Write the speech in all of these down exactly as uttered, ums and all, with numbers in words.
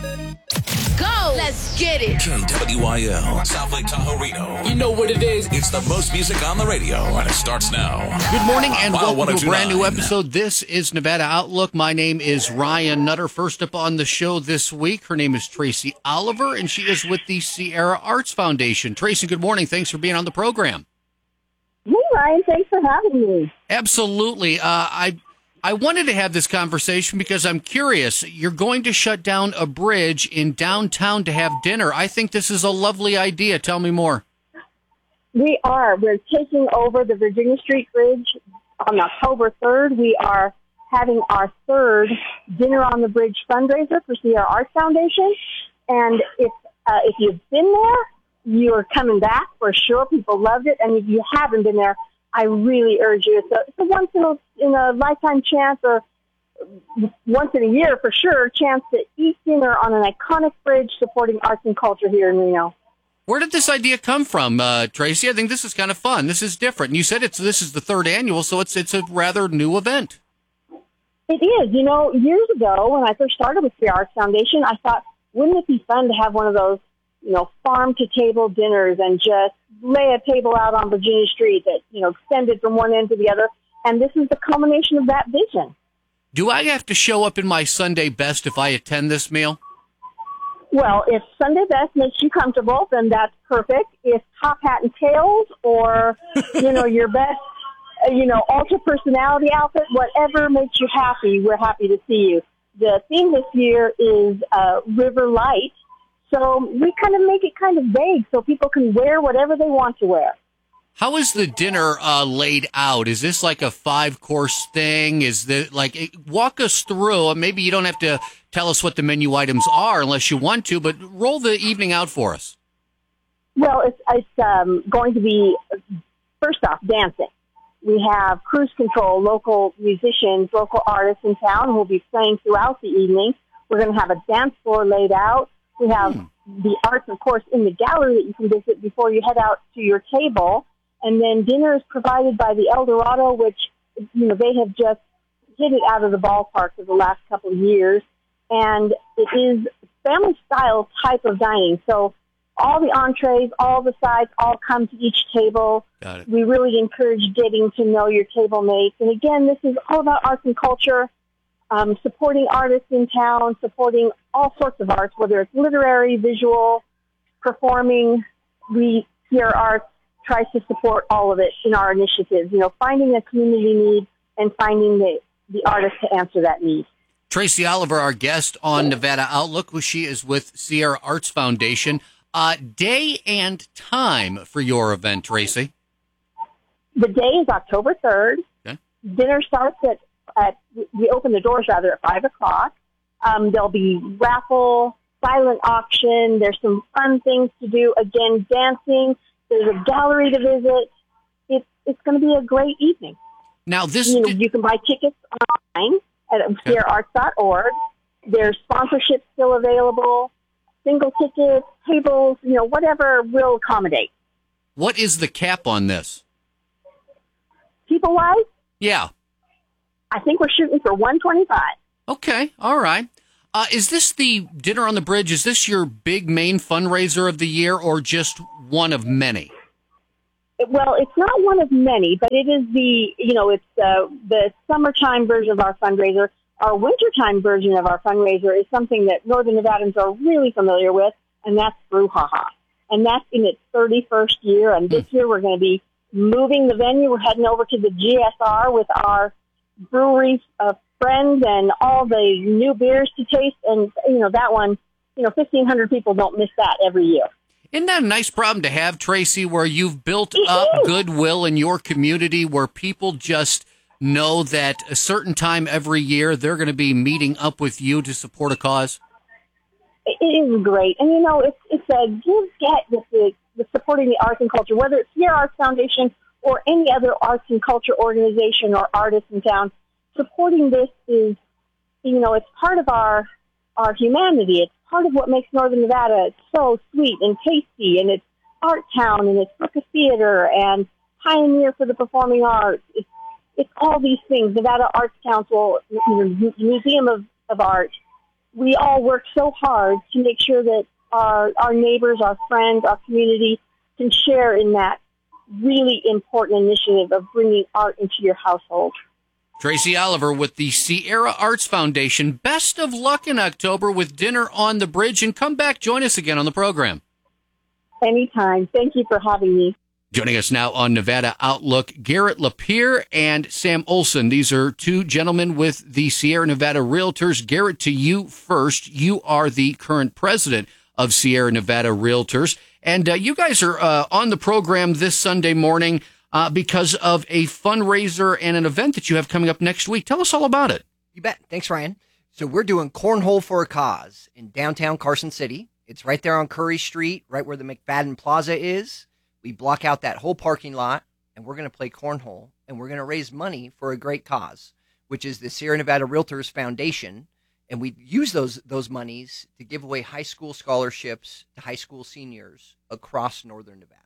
Go! Let's get it! K W I L, South Lake Tahoe, Reno. You know what it is. It's the most music on the radio, and it starts now. Good morning and Wow, welcome to a brand new one oh two point nine. episode. This is Nevada Outlook. My name is Ryan Nutter. First up on the show this week, her name is Tracy Oliver, and she is with the Sierra Arts Foundation. Tracy, good morning. Thanks for being on the program. Hey, Ryan. Thanks for having me. Absolutely. Uh, I I wanted to have this conversation because I'm curious. You're going to shut down a bridge in downtown to have dinner. I think this is a lovely idea. Tell me more. We are. We're taking over the Virginia Street Bridge on October third. We are having our third Dinner on the Bridge fundraiser for Sierra Arts Foundation. And if uh, if you've been there, you're coming back for sure. People loved it. And if you haven't been there, I really urge you. It's a, it's a once in a, in a lifetime chance, or once in a year for sure, chance to eat dinner on an iconic bridge supporting arts and culture here in Reno. Where did this idea come from, uh, Tracy? I think this is kind of fun. This is different. And you said it's this is the third annual, so it's it's a rather new event. It is. You know, years ago when I first started with the Arts Foundation, I thought, wouldn't it be fun to have one of those, you know, farm-to-table dinners and just lay a table out on Virginia Street that, you know, extended from one end to the other. And this is the culmination of that vision. Do I have to show up in my Sunday best if I attend this meal? Well, if Sunday best makes you comfortable, then that's perfect. If top hat and tails or, you know, your best, uh, you know, ultra personality outfit, whatever makes you happy, we're happy to see you. The theme this year is uh, River Light. So we kind of make it kind of vague so people can wear whatever they want to wear. How is the dinner uh, laid out? Is this like a five-course thing? Is the like walk us through? Maybe you don't have to tell us what the menu items are unless you want to, but roll the evening out for us. Well, it's, it's um, going to be, first off, dancing. We have Cruise Control, local musicians, local artists in town who will be playing throughout the evening. We're going to have a dance floor laid out. We have hmm. the arts, of course, in the gallery that you can visit before you head out to your table. And then dinner is provided by the El Dorado, which, you know, they have just hit it out of the ballpark for the last couple of years. And it is family-style type of dining. So all the entrees, all the sides, all come to each table. Got it. We really encourage getting to know your table mates. And again, this is all about arts and culture. Um, supporting artists in town, supporting all sorts of arts, whether it's literary, visual, performing. We, Sierra Arts, tries to support all of it in our initiatives, you know, finding a community need and finding the, the artists to answer that need. Tracy Oliver, our guest on Nevada Outlook, who she is with Sierra Arts Foundation. Uh, day and time for your event, Tracy? The day is October third. Okay. Dinner starts at At, we open the doors rather at five o'clock. Um, there'll be raffle, silent auction. There's some fun things to do. Again, dancing. There's a gallery to visit. It's it's going to be a great evening. Now this you, know, you can buy tickets online at sierra arts dot org. There's sponsorships still available. Single tickets, tables, you know, whatever will accommodate. What is the cap on this? People wise? Yeah. I think we're shooting for one twenty-five. Okay, all right. Uh, is this the Dinner on the Bridge? Is this your big main fundraiser of the year or just one of many? Well, it's not one of many, but it is the, you know, it's uh, the summertime version of our fundraiser. Our wintertime version of our fundraiser is something that Northern Nevadans are really familiar with, and that's Brouhaha. And that's in its thirty-first year, and this mm. year we're going to be moving the venue. We're heading over to the G S R with our brewery uh, friends and all the new beers to taste. And, you know, that one, you know, fifteen hundred people don't miss that every year. Isn't that a nice problem to have, Tracy, where you've built it up is. goodwill in your community where people just know that a certain time every year they're going to be meeting up with you to support a cause? It is great. And, you know, it's, it's a give-get with the, the supporting the arts and culture, whether it's Sierra Arts Foundation or any other arts and culture organization or artist in town. Supporting this is, you know, it's part of our our humanity. It's part of what makes Northern Nevada so sweet and tasty, and it's art town, and it's Book of Theater, and pioneer for the performing arts. It's, it's all these things. Nevada Arts Council, you know, Museum of, of Art. we all work so hard to make sure that our, our neighbors, our friends, our community can share in that really important initiative of bringing art into your household. Tracy Oliver with the Sierra Arts Foundation. Best of luck in October with Dinner on the Bridge, and come back, join us again on the program. Anytime. Thank you for having me. Joining us now on Nevada Outlook, Garrett Lapierre and Sam Olson. These are two gentlemen with the Sierra Nevada Realtors. Garrett, to you first. You are the current president of Sierra Nevada Realtors. And uh, you guys are uh, on the program this Sunday morning uh, because of a fundraiser and an event that you have coming up next week. Tell us all about it. You bet. Thanks, Ryan. So we're doing Cornhole for a Cause in downtown Carson City. It's right there on Curry Street, right where the McFadden Plaza is. We block out that whole parking lot, and we're going to play cornhole, and we're going to raise money for a great cause, which is the Sierra Nevada Realtors Foundation. And we use those those monies to give away high school scholarships to high school seniors across northern Nevada.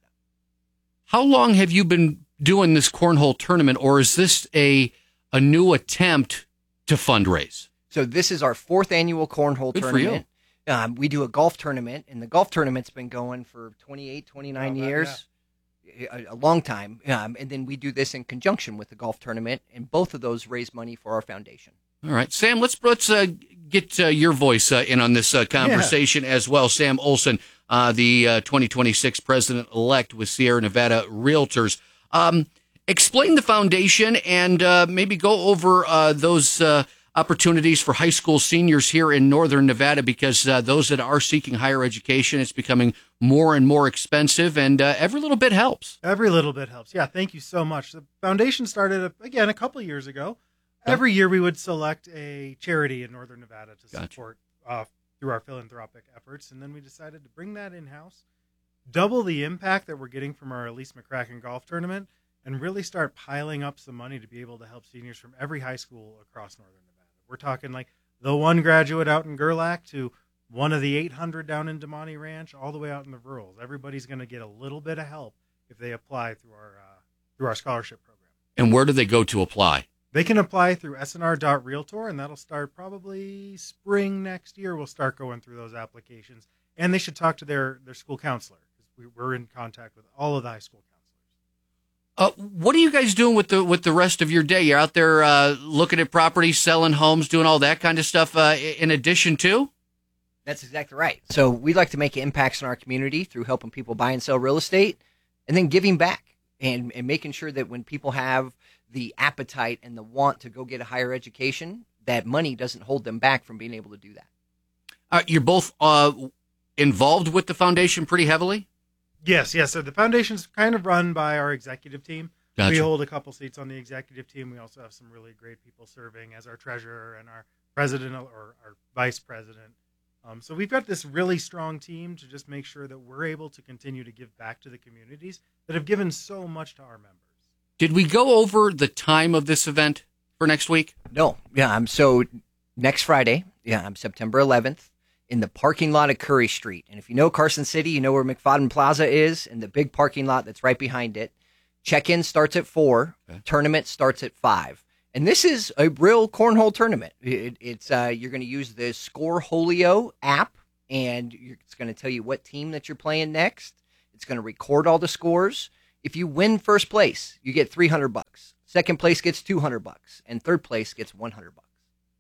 How long have you been doing this cornhole tournament, or is this a a new attempt to fundraise? So this is our fourth annual cornhole Good tournament. Um, we do a golf tournament, and the golf tournament's been going for twenty-eight, twenty-nine oh, years, yeah. a, a long time. Um, and then we do this in conjunction with the golf tournament, and both of those raise money for our foundation. All right, Sam, let's let's uh, get uh, your voice uh, in on this uh, conversation yeah. as well. Sam Olson, uh, the uh, twenty twenty-six president-elect with Sierra Nevada Realtors. Um, explain the foundation and uh, maybe go over uh, those uh, opportunities for high school seniors here in northern Nevada, because uh, those that are seeking higher education, it's becoming more and more expensive, and uh, every little bit helps. Every little bit helps. Yeah, thank you so much. The foundation started, again, a couple years ago. Every year we would select a charity in northern Nevada to Gotcha. support uh, through our philanthropic efforts, and then we decided to bring that in-house, double the impact that we're getting from our Elise McCracken golf tournament, and really start piling up some money to be able to help seniors from every high school across northern Nevada. We're talking like the one graduate out in Gerlach to one of the eight hundred down in Damani Ranch, all the way out in the rurals. Everybody's going to get a little bit of help if they apply through our uh, through our scholarship program. And where do they go to apply? They can apply through S N R dot realtor, and that'll start probably spring next year. We'll start going through those applications. And they should talk to their, their school counselor, because we, we're in contact with all of the high school counselors. Uh, what are you guys doing with the with the rest of your day? You're out there uh, looking at properties, selling homes, doing all that kind of stuff uh, in addition to? That's exactly right. So we like to make impacts in our community through helping people buy and sell real estate, and then giving back and, and making sure that when people have the appetite and the want to go get a higher education, that money doesn't hold them back from being able to do that. Uh, you're both uh, involved with the foundation pretty heavily? Yes, yes. So the foundation's kind of run by our executive team. Gotcha. We hold a couple seats on the executive team. We also have some really great people serving as our treasurer and our president or our vice president. Um, so we've got this really strong team to just make sure that we're able to continue to give back to the communities that have given so much to our members. Did we go over the time of this event for next week? No. Yeah. Um, so next Friday, yeah, um, September eleventh, in the parking lot of Curry Street. And if you know Carson City, you know where McFadden Plaza is, and the big parking lot that's right behind it. Check-in starts at four. Okay. Tournament starts at five. And this is a real cornhole tournament. It, it's uh, you're going to use the Scoreholio app, and you're, it's going to tell you what team that you're playing next. It's going to record all the scores. If you win first place, you get three hundred bucks. Second place gets two hundred bucks, and third place gets one hundred bucks.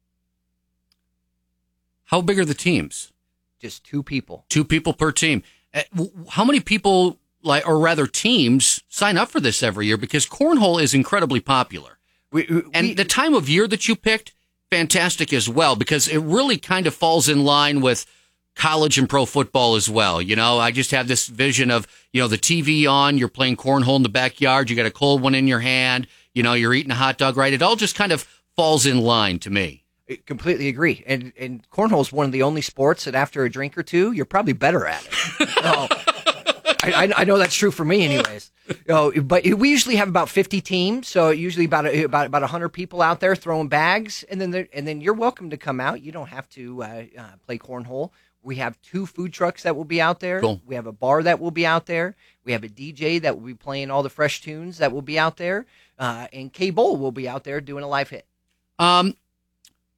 How big are the teams? Just two people. Two people per team. How many people, like, or rather teams, sign up for this every year? Because cornhole is incredibly popular. We, we, and the time of year that you picked, fantastic as well, because it really kind of falls in line with college and pro football as well. You know, I just have this vision of, you know, the T V on, you're playing cornhole in the backyard, you got a cold one in your hand, you know, you're eating a hot dog, right? It all just kind of falls in line to me. I completely agree. And and cornhole is one of the only sports that after a drink or two, you're probably better at it. So, I, I know that's true for me anyways. You know, but we usually have about fifty teams, so usually about a, about about one hundred people out there throwing bags, and then and then you're welcome to come out. You don't have to uh, uh, play cornhole. We have two food trucks that will be out there. Cool. We have a bar that will be out there. We have a D J that will be playing all the fresh tunes that will be out there. Uh, and K-Bowl will be out there doing a live hit. Um,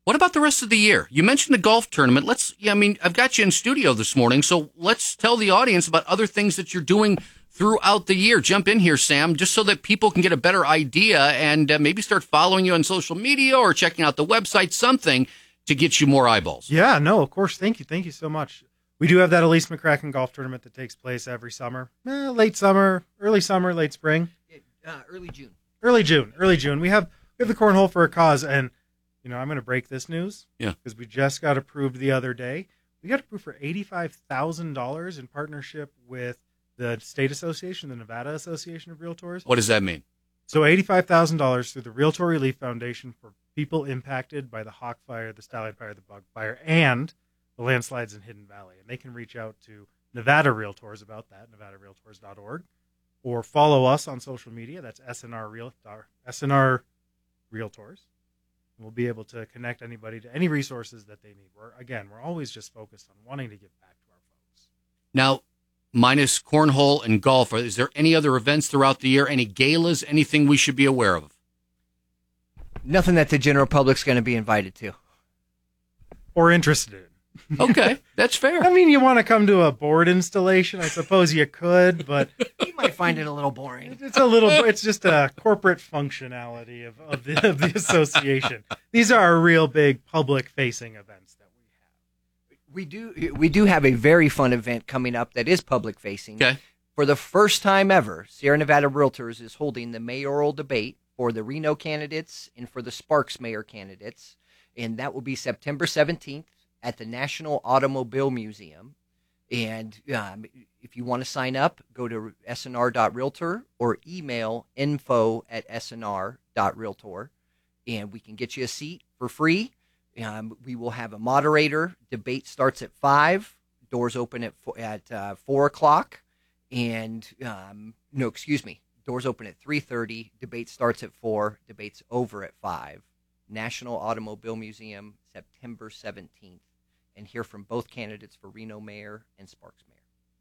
What about the rest of the year? You mentioned the golf tournament. Let's, yeah, I mean, I've got you in studio this morning, so let's tell the audience about other things that you're doing throughout the year. Jump in here, Sam, just so that people can get a better idea and uh, maybe start following you on social media or checking out the website, something to get you more eyeballs. Yeah, no, of course. Thank you. Thank you so much. We do have that Elise McCracken golf tournament that takes place every summer, eh, late summer, early summer, late spring, Uh, early June. early June, early June. We have we have the Cornhole for a Cause, and you know I'm going to break this news, Yeah, because we just got approved the other day. We got approved for eighty-five thousand dollars in partnership with the State Association, the Nevada Association of Realtors. what does that mean? So eighty-five thousand dollars through the Realtor Relief Foundation for people impacted by the Hawk Fire, the Stallard Fire, the Bug Fire, and the landslides in Hidden Valley. And they can reach out to Nevada Realtors about that, nevada realtors dot org, or follow us on social media. That's S N R, Real, S N R Realtors. And we'll be able to connect anybody to any resources that they need. We're, again, we're always just focused on wanting to give back to our folks. Now, minus cornhole and golf, is there any other events throughout the year, any galas, anything we should be aware of? Nothing that the general public's going to be invited to. Or interested in. Okay, that's fair. I mean, you want to come to a board installation, I suppose you could, but You might find it a little boring. it's a little, it's just a corporate functionality of, of, the, of the association. These are our real big public facing events that we have. We do we do have a very fun event coming up that is public facing. Okay. For the first time ever, Sierra Nevada Realtors is holding the mayoral debate for the Reno candidates and for the Sparks mayor candidates, and that will be September seventeenth at the National Automobile Museum. And um, if you want to sign up, go to S N R dot realtor or email info at S N R dot realtor, and we can get you a seat for free. Um, we will have a moderator. Debate starts at five. Doors open at four, at uh, four o'clock, and um, no, excuse me. Doors open at three thirty. Debate starts at four. Debate's over at five. National Automobile Museum, September seventeenth, and hear from both candidates for Reno mayor and Sparks mayor.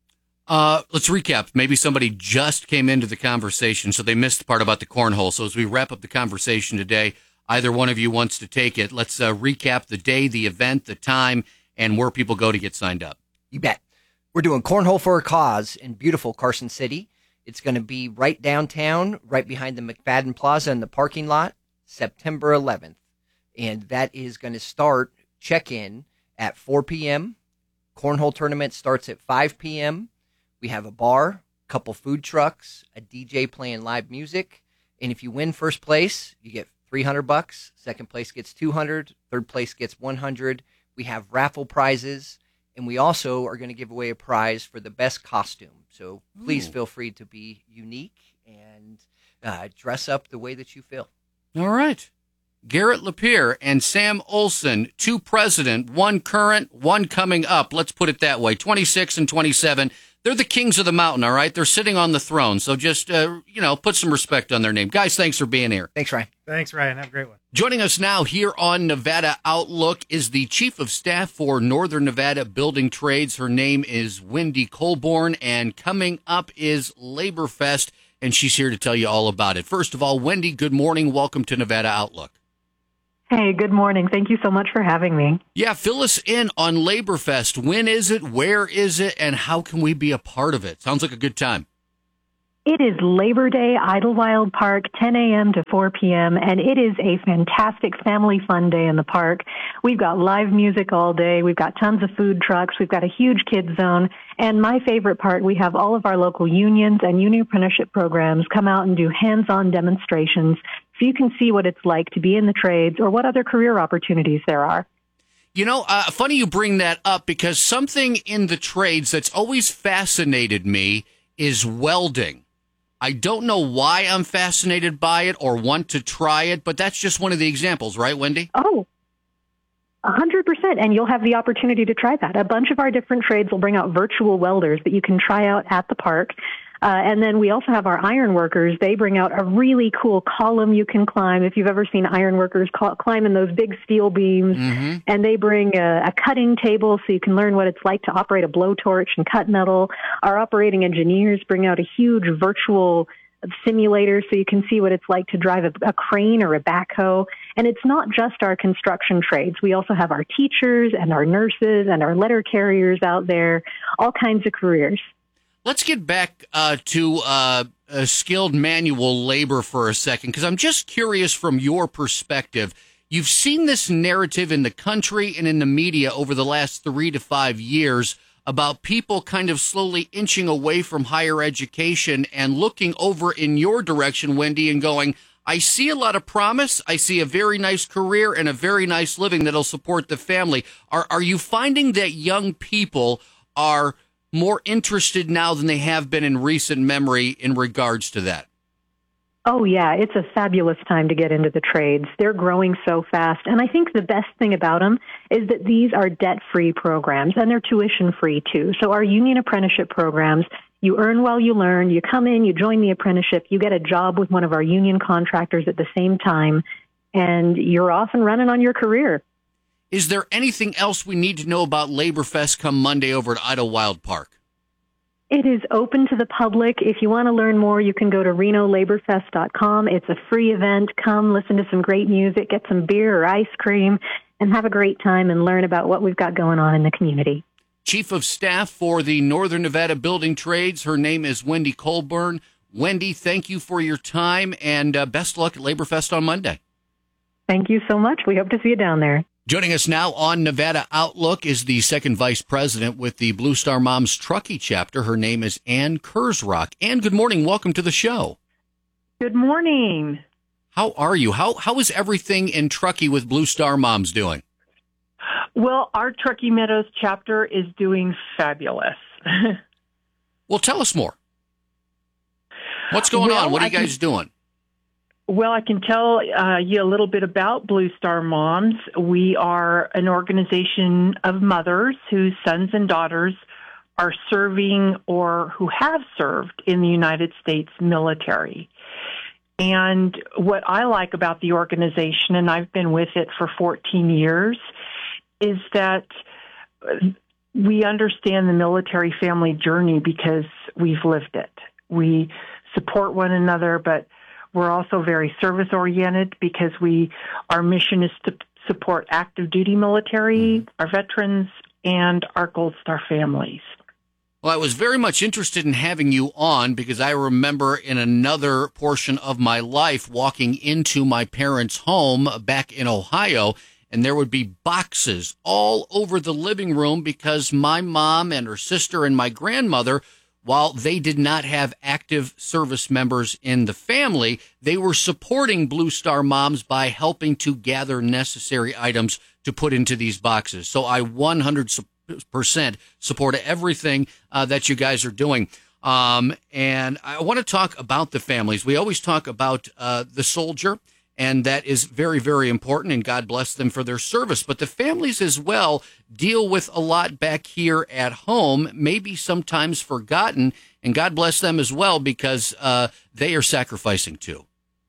Uh, let's recap. Maybe somebody just came into the conversation, so they missed the part about the cornhole. So as we wrap up the conversation today, either one of you wants to take it. Let's uh, recap the day, the event, the time, and where people go to get signed up. You bet. We're doing Cornhole for a Cause in beautiful Carson City. It's going to be right downtown, right behind the McFadden Plaza in the parking lot, September eleventh. And that is going to start check-in at four p.m. Cornhole tournament starts at five p.m. We have a bar, a couple food trucks, a D J playing live music. And if you win first place, you get three hundred bucks. Second place gets two hundred. Third place gets one hundred. We have raffle prizes. And we also are going to give away a prize for the best costume. So please Ooh. feel free to be unique and uh, dress up the way that you feel. All right. Garrett Lapierre and Sam Olson, two president, one current, one coming up. Let's put it that way. twenty-six and twenty-seven. They're the kings of the mountain, all right? They're sitting on the throne. So just, uh, you know, put some respect on their name. Guys, thanks for being here. Thanks, Ryan. Thanks, Ryan. Have a great one. Joining us now here on Nevada Outlook is the Chief of Staff for Northern Nevada Building Trades. Her name is Wendy Colborn, and coming up is Labor Fest, and she's here to tell you all about it. First of all, Wendy, good morning. Welcome to Nevada Outlook. Hey, good morning. Thank you so much for having me. Yeah, fill us in on Labor Fest. When is it? Where is it? And how can we be a part of it? Sounds like a good time. It is Labor Day, Idlewild Park, ten a.m. to four p.m., and it is a fantastic family fun day in the park. We've got live music all day. We've got tons of food trucks. We've got a huge kids zone. And my favorite part, we have all of our local unions and unionpreneurship programs come out and do hands-on demonstrations so you can see what it's like to be in the trades or what other career opportunities there are. You know, uh, funny you bring that up, because something in the trades that's always fascinated me is welding. I don't know why I'm fascinated by it or want to try it, but that's just one of the examples, right, Wendy? Oh, a hundred percent. And you'll have the opportunity to try that. A bunch of our different trades will bring out virtual welders that you can try out at the park. Uh, and then we also have our iron workers. They bring out a really cool column you can climb. If you've ever seen iron workers cl- climbing those big steel beams, Mm-hmm. and they bring a, a cutting table so you can learn what it's like to operate a blowtorch and cut metal. Our operating engineers bring out a huge virtual of simulators so you can see what it's like to drive a, a crane or a backhoe. And it's not just our construction trades. We also have our teachers and our nurses and our letter carriers out there, all kinds of careers. Let's get back uh, to uh, uh, skilled manual labor for a second, because I'm just curious from your perspective. You've seen this narrative in the country and in the media over the last three to five years about people kind of slowly inching away from higher education and looking over in your direction, Wendy, and going, I see a lot of promise. I see a very nice career and a very nice living that'll support the family. Are, are you finding that young people are more interested now than they have been in recent memory in regards to that? Oh, yeah, it's a fabulous time to get into the trades. They're growing so fast. And I think the best thing about them is that these are debt-free programs, and they're tuition-free, too. So our union apprenticeship programs, you earn while you learn. You come in, you join the apprenticeship, you get a job with one of our union contractors at the same time, and you're off and running on your career. Is there anything else we need to know about Labor Fest come Monday over at Idlewild Park? It is open to the public. If you want to learn more, you can go to reno labor fest dot com. It's a free event. Come listen to some great music, get some beer or ice cream, and have a great time and learn about what we've got going on in the community. Chief of Staff for the Northern Nevada Building Trades, her name is Wendy Colburn. Wendy, thank you for your time, and uh, best luck at Labor Fest on Monday. Thank you so much. We hope to see you down there. Joining us now on Nevada Outlook is the second vice president with the Blue Star Moms Truckee chapter. Her name is Ann Kurzrock. Ann, good morning. Welcome to the show. Good morning. How are you? How How is everything in Truckee with Blue Star Moms doing? Well, our Truckee Meadows chapter is doing fabulous. Well, tell us more. What's going well, on? What are I you guys can, doing? Well, I can tell uh, you a little bit about Blue Star Moms. We are an organization of mothers whose sons and daughters are serving or who have served in the United States military. And what I like about the organization, and I've been with it for fourteen years, is that we understand the military family journey because we've lived it. We support one another, but we're also very service-oriented because we our mission is to support active duty military, our veterans, and our Gold Star families. Well, I was very much interested in having you on because I remember in another portion of my life walking into my parents' home back in Ohio, and there would be boxes all over the living room because my mom and her sister and my grandmother, while they did not have active service members in the family, they were supporting Blue Star Moms by helping to gather necessary items to put into these boxes. So I one hundred percent support everything uh, that you guys are doing. Um, and I want to talk about the families. We always talk about uh, the soldier, and that is very, very important, and God bless them for their service. But the families as well deal with a lot back here at home, maybe sometimes forgotten, and God bless them as well because uh, they are sacrificing too.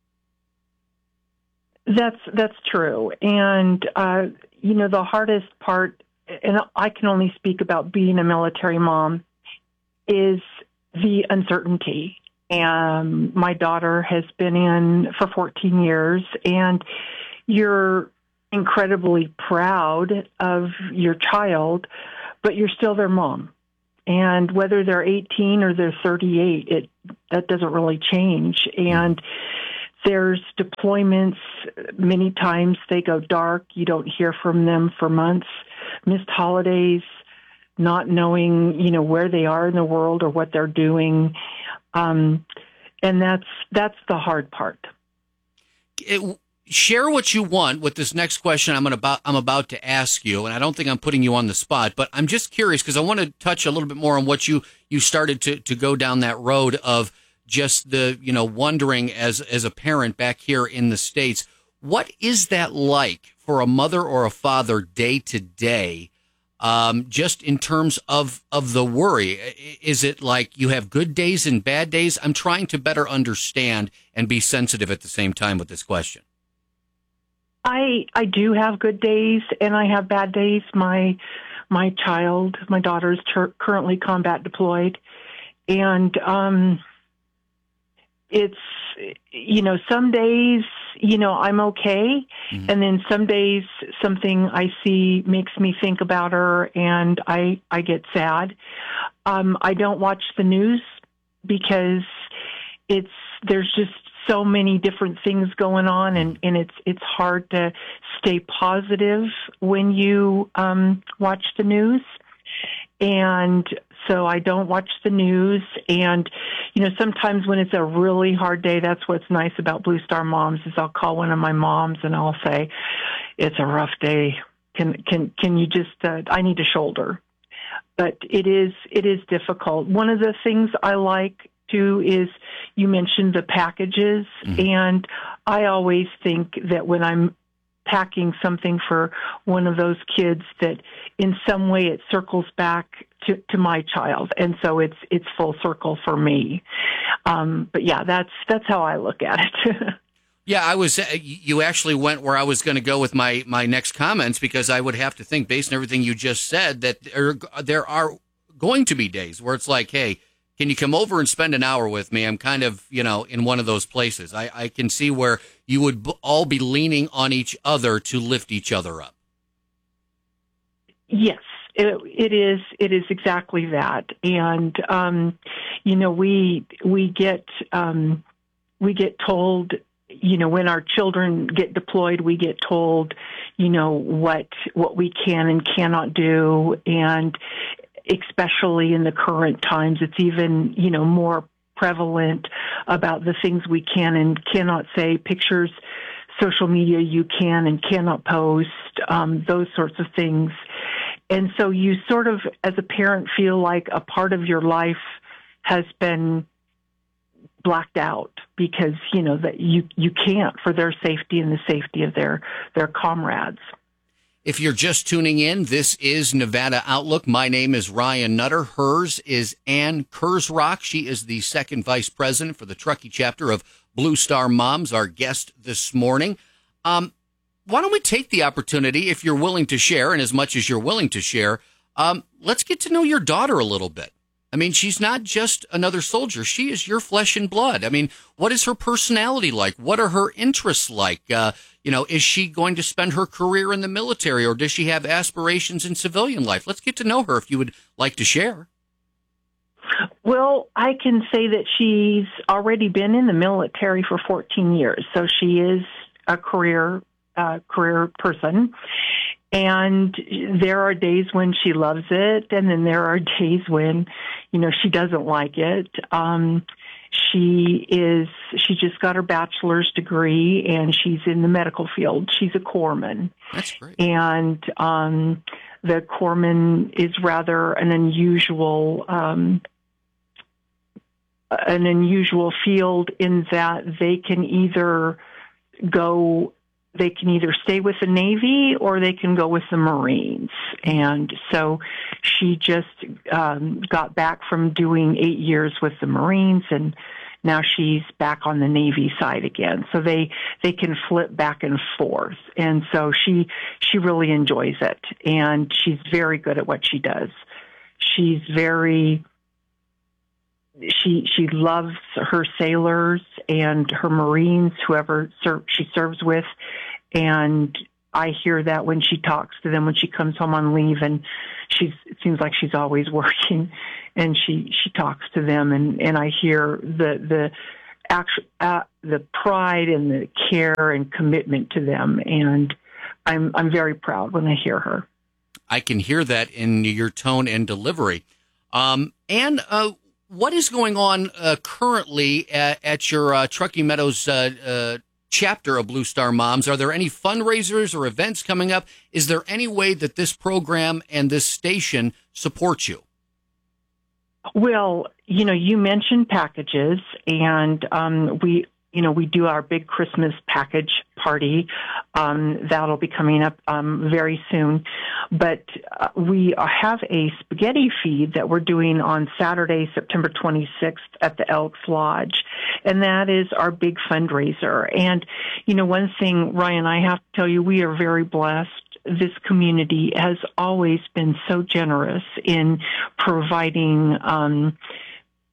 That's that's true. And, uh, you know, the hardest part, and I can only speak about being a military mom, is the uncertainty. And my daughter has been in for fourteen years, and you're incredibly proud of your child, but you're still their mom. And whether they're eighteen or they're thirty-eight, it that doesn't really change. And there's deployments. Many times they go dark. You don't hear from them for months. Missed holidays, not knowing, you know, where they are in the world or what they're doing. Um, and that's that's the hard part. It, share what you want with this next question I'm about I'm about to ask you, and I don't think I'm putting you on the spot, but I'm just curious because I want to touch a little bit more on what you you started to to go down that road of just the you know wondering as as a parent back here in the States. What is that like for a mother or a father day to day? Um, just in terms of, of the worry, is it like you have good days and bad days? I'm trying to better understand and be sensitive at the same time with this question. I I do have good days and I have bad days. My my child, my daughter is ter- currently combat deployed, and um, it's, you know, some days, you know, I'm okay. Mhm. And then some days something I see makes me think about her and I, I get sad. Um, I don't watch the news because it's, there's just so many different things going on, and, and it's, it's hard to stay positive when you, um, watch the news. And so I don't watch the news. And, you know, sometimes when it's a really hard day, that's what's nice about Blue Star Moms is I'll call one of my moms and I'll say, it's a rough day. Can, can, can you just, uh, I need a shoulder. But it is, it is difficult. One of the things I like too is you mentioned the packages. Mhm. And I always think that when I'm packing something for one of those kids, that in some way it circles back to, to my child. And so it's, it's full circle for me. Um, but yeah, that's, that's how I look at it. Yeah, I was. Uh, you actually went where I was going to go with my, my next comments, because I would have to think, based on everything you just said, that there, there are going to be days where it's like, hey, can you come over and spend an hour with me? I'm kind of, you know, in one of those places. I, I can see where you would b- all be leaning on each other to lift each other up. Yes, it, it is. It is exactly that. And, um, you know, we, we get, um, we get told, you know, when our children get deployed, we get told, you know, what, what we can and cannot do. And especially in the current times, it's even, you know, more prevalent about the things we can and cannot say, pictures, social media you can and cannot post, um, those sorts of things. And so you sort of, as a parent, feel like a part of your life has been blacked out because, you know, that you, you can't, for their safety and the safety of their, their comrades. If you're just tuning in, this is Nevada Outlook. My name is Ryan Nutter. Hers is Ann Kurzrock. She is the second vice president for the Truckee chapter of Blue Star Moms, our guest this morning. Um, why don't we take the opportunity, if you're willing to share, and as much as you're willing to share, um, let's get to know your daughter a little bit. I mean, she's not just another soldier. She is your flesh and blood. I mean, what is her personality like? What are her interests like? Uh, you know, is she going to spend her career in the military, or does she have aspirations in civilian life? Let's get to know her if you would like to share. Well, I can say that she's already been in the military for fourteen years. So she is a career, uh, career person. And there are days when she loves it, and then there are days when, you know, she doesn't like it. Um, she is, she just got her bachelor's degree, and she's in the medical field. She's a corpsman. That's great. And um, the corpsman is rather an unusual, um, an unusual field in that they can either go They can either stay with the Navy or they can go with the Marines. And so she just um, got back from doing eight years with the Marines, and now she's back on the Navy side again. So they, they can flip back and forth. And so she, she really enjoys it, and she's very good at what she does. She's very, she, she loves her sailors and her Marines, whoever ser- she serves with. And I hear that when she talks to them, when she comes home on leave, and she's, it seems like she's always working, and she, she talks to them, and, and I hear the, the actual, uh, the pride and the care and commitment to them. And I'm, I'm very proud when I hear her. I can hear that in your tone and delivery. Um, and, uh, what is going on, uh, currently at, at your, uh, Truckee Meadows, uh, uh, chapter of Blue Star Moms? Are there any fundraisers or events coming up? Is there any way that this program and this station supports you? Well, you know, you mentioned packages, and um, we, you know, we do our big Christmas package party. Um, that'll be coming up um, very soon. But uh, we have a spaghetti feed that we're doing on Saturday, September twenty-sixth at the Elks Lodge. And that is our big fundraiser. And, you know, one thing, Ryan, I have to tell you, we are very blessed. This community has always been so generous in providing um,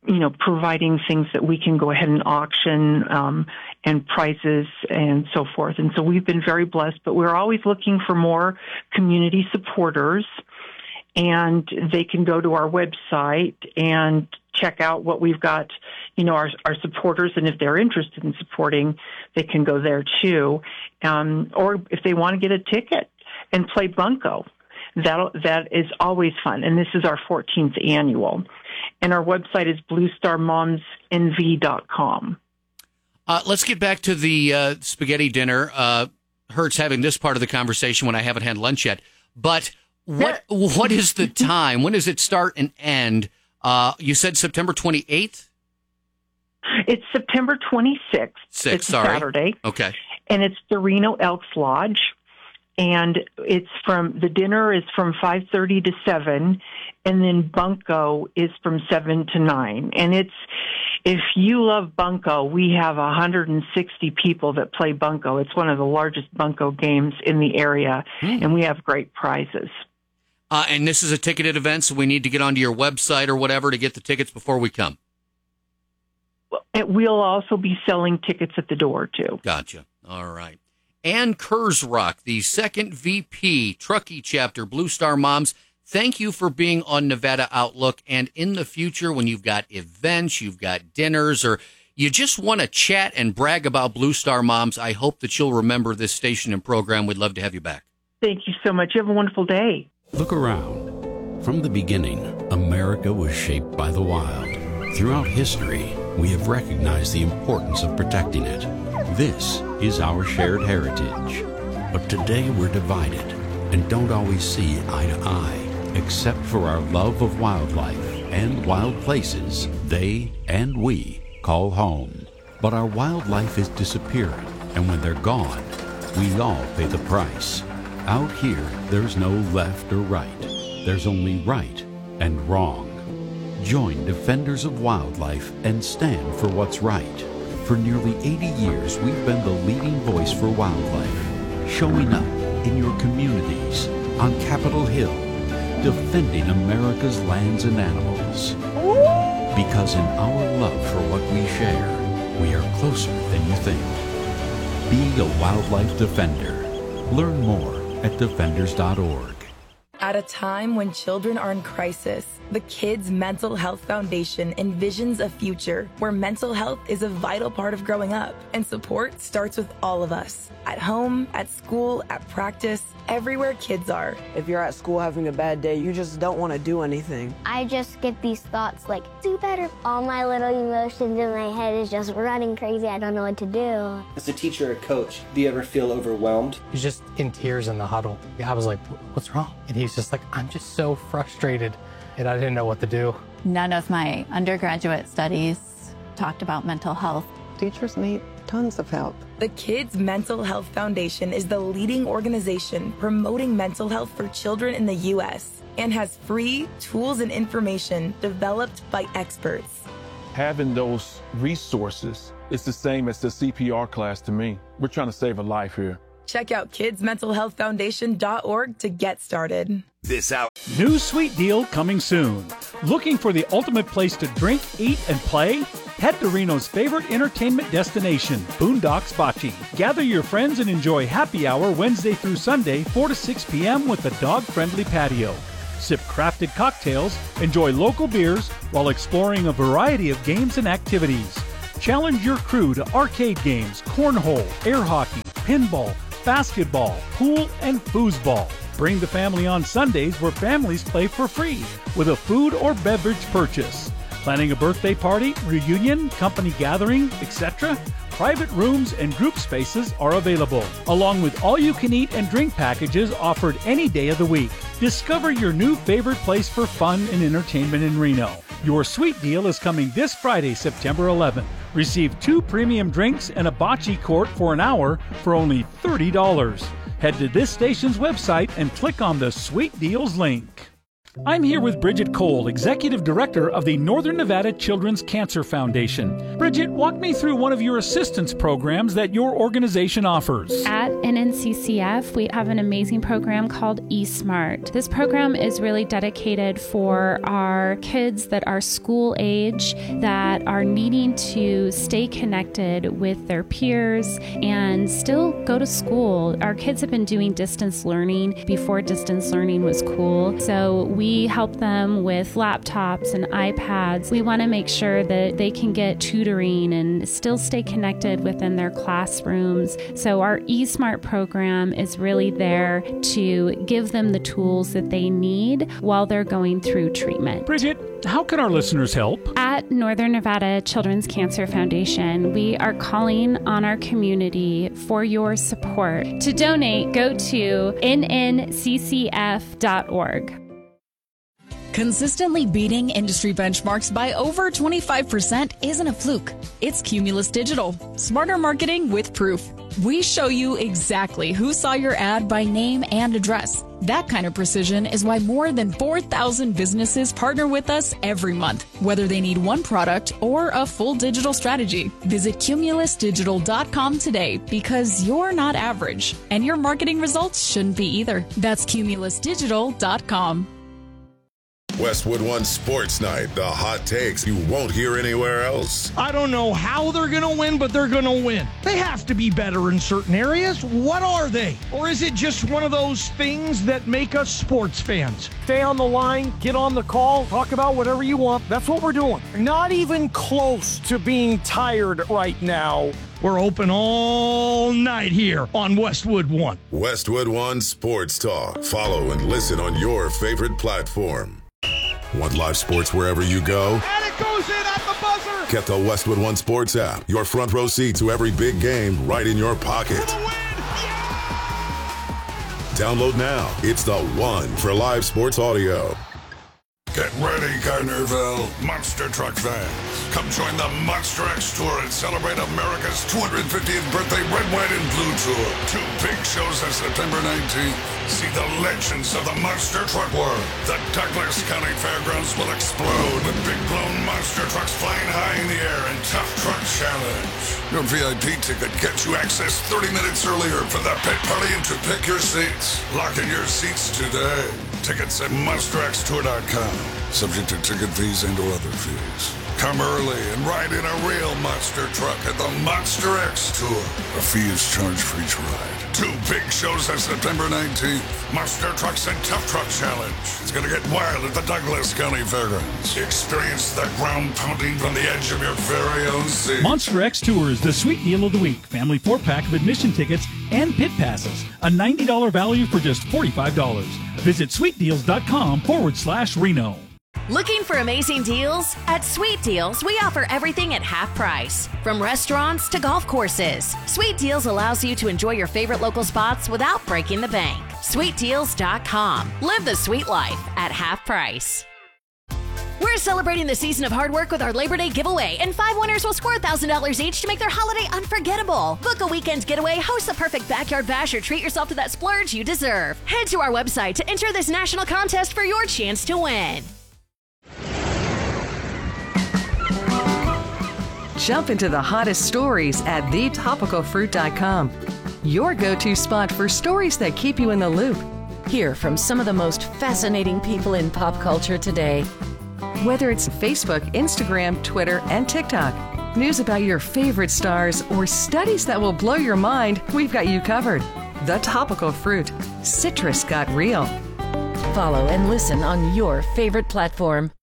you know, providing things that we can go ahead and auction, um, and prizes and so forth. And so we've been very blessed, but we're always looking for more community supporters, and they can go to our website and check out what we've got, you know, our, our supporters. And if they're interested in supporting, they can go there too. Um, or if they want to get a ticket and play bunco, that that is always fun. And this is our fourteenth annual. And our website is blue star moms n v dot com. Uh, let's get back to the uh, spaghetti dinner. Uh, Hurts having this part of the conversation when I haven't had lunch yet. But what what is the time? When does it start and end? Uh, you said September twenty-eighth? It's September twenty-sixth. Six, it's sorry. Saturday. Okay. And it's the Reno Elks Lodge. And it's from, the dinner is from five thirty to seven, and then bunco is from seven to nine. And it's, if you love bunco, we have one hundred sixty people that play bunco. It's one of the largest bunco games in the area, hmm. and we have great prizes. Uh, and this is a ticketed event, so we need to get onto your website or whatever to get the tickets before we come. We'll also be selling tickets at the door, too. Gotcha. All right. Ann Kurzrock, the second V P, Truckee Chapter, Blue Star Moms, thank you for being on Nevada Outlook. And in the future, when you've got events, you've got dinners, or you just want to chat and brag about Blue Star Moms, I hope that you'll remember this station and program. We'd love to have you back. Thank you so much. You have a wonderful day. Look around. From the beginning, America was shaped by the wild. Throughout history, we have recognized the importance of protecting it. This is our shared heritage. But today we're divided and don't always see eye to eye, except for our love of wildlife and wild places they and we call home. But our wildlife is disappearing, and when they're gone, we all pay the price. Out here, there's no left or right. There's only right and wrong. Join Defenders of Wildlife and stand for what's right. For nearly eighty years, we've been the leading voice for wildlife, showing up in your communities, on Capitol Hill, defending America's lands and animals. Because in our love for what we share, we are closer than you think. Be a wildlife defender. Learn more at defenders dot org. At a time when children are in crisis, the Kids Mental Health Foundation envisions a future where mental health is a vital part of growing up, and support starts with all of us. At home, at school, at practice, everywhere kids are. If you're at school having a bad day, you just don't want to do anything. I just get these thoughts like, do better. All my little emotions in my head is just running crazy. I don't know what to do. As a teacher or coach, do you ever feel overwhelmed? He's just in tears in the huddle. I was like, what's wrong? And he's just like, I'm just so frustrated, and I didn't know what to do. None of my undergraduate studies talked about mental health. Teachers need tons of help. The Kids Mental Health Foundation is the leading organization promoting mental health for children in the U S and has free tools and information developed by experts. Having those resources is the same as the C P R class to me. We're trying to save a life here. Check out kids mental health foundation dot org to get started. This out. New sweet deal coming soon. Looking for the ultimate place to drink, eat, and play? Head to Reno's favorite entertainment destination, Boondocks Bocce. Gather your friends and enjoy happy hour Wednesday through Sunday, four to six p.m. with a dog-friendly patio. Sip crafted cocktails, enjoy local beers, while exploring a variety of games and activities. Challenge your crew to arcade games, cornhole, air hockey, pinball, basketball, pool, and foosball. Bring the family on Sundays where families play for free with a food or beverage purchase. Planning a birthday party, reunion, company gathering, et cetera? Private rooms and group spaces are available, along with all-you-can-eat and drink packages offered any day of the week. Discover your new favorite place for fun and entertainment in Reno. Your sweet deal is coming this Friday, September eleventh. Receive two premium drinks and a bocce court for an hour for only thirty dollars. Head to this station's website and click on the Sweet Deals link. I'm here with Bridget Cole, Executive Director of the Northern Nevada Children's Cancer Foundation. Bridget, walk me through one of your assistance programs that your organization offers. At N N C C F, we have an amazing program called eSmart. This program is really dedicated for our kids that are school age, that are needing to stay connected with their peers and still go to school. Our kids have been doing distance learning before distance learning was cool. So we help them with laptops and iPads. We want to make sure that they can get tutoring and still stay connected within their classrooms. So our eSmart program is really there to give them the tools that they need while they're going through treatment. Bridget, how can our listeners help? At Northern Nevada Children's Cancer Foundation, we are calling on our community for your support. To donate, go to N N C C F dot org. Consistently beating industry benchmarks by over twenty-five percent isn't a fluke. It's Cumulus Digital. Smarter marketing with proof. We show you exactly who saw your ad by name and address. That kind of precision is why more than four thousand businesses partner with us every month, whether they need one product or a full digital strategy. Visit Cumulus Digital dot com today, because you're not average, and your marketing results shouldn't be either. That's Cumulus Digital dot com. Westwood One Sports Night, the hot takes you won't hear anywhere else. I don't know how they're going to win, but they're going to win. They have to be better in certain areas. What are they? Or is it just one of those things that make us sports fans? Stay on the line, get on the call, talk about whatever you want. That's what we're doing. Not even close to being tired right now. We're open all night here on Westwood One. Westwood One Sports Talk. Follow and listen on your favorite platform. Want live sports wherever you go? And it goes in at the buzzer! Get the Westwood One Sports app. Your front row seat to every big game right in your pocket. Yeah! Download now. It's the one for live sports audio. Get ready, Carnival, Monster Truck fans. Come join the Monster X Tour and celebrate America's two hundred fiftieth birthday Red, White, and Blue Tour. Two big shows on September nineteenth. See the legends of the Monster Truck World. The Douglas County Fairgrounds will explode with big blown monster trucks flying high in the air and Tough Truck Challenge. Your V I P ticket gets you access thirty minutes earlier for the pit party and to pick your seats. Lock in your seats today. Tickets at monster x tour dot com. Subject to ticket fees and or other fees. Come early and ride in a real monster truck at the Monster X Tour. A fee is charged for each ride. Two big shows on September nineteenth. Monster Trucks and Tough Truck Challenge. It's going to get wild at the Douglas County Fairgrounds. Experience the ground pounding from the edge of your very own seat. Monster X Tour is the sweet deal of the week. Family four-pack of admission tickets and pit passes. A ninety dollars value for just forty-five dollars. Visit sweetdeals.com forward slash Reno. Looking for amazing deals? At Sweet Deals, we offer everything at half price. From restaurants to golf courses, Sweet Deals allows you to enjoy your favorite local spots without breaking the bank. sweet deals dot com. Live the sweet life at half price. We're celebrating the season of hard work with our Labor Day giveaway, and five winners will score one thousand dollars each to make their holiday unforgettable. Book a weekend getaway, host the perfect backyard bash, or treat yourself to that splurge you deserve. Head to our website to enter this national contest for your chance to win. Jump into the hottest stories at the topical fruit dot com. Your go-to spot for stories that keep you in the loop. Hear from some of the most fascinating people in pop culture today. Whether it's Facebook, Instagram, Twitter, and TikTok, news about your favorite stars, or studies that will blow your mind, we've got you covered. The Topical Fruit. Citrus got real. Follow and listen on your favorite platform.